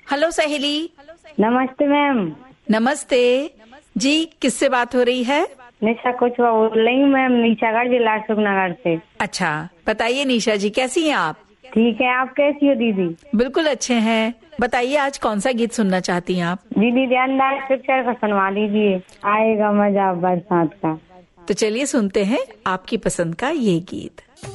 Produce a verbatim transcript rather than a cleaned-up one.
Hello सहेली। नमस्ते ma'am. नमस्ते जी, किससे बात हो रही है? निशा कुछ बोल रही हूँ मैम, निशागढ़ जिला अशोक नगर से। अच्छा, बताइए निशा जी, कैसी हैं आप? ठीक है, आप कैसी हो दीदी? बिल्कुल अच्छे हैं। बताइए आज कौन सा गीत सुनना चाहती हैं आप? दीदी ध्यानदार पिक्चर का सुनवा दीजिए, आएगा मजा बरसात का। तो चलिए सुनते हैं आपकी पसंद का ये गीत।